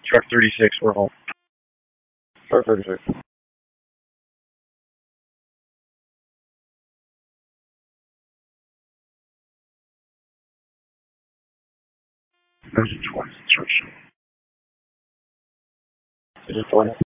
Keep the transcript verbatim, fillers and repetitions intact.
Truck thirty-six, we're home. Truck thirty-six. There's a twenty. Is it twenty?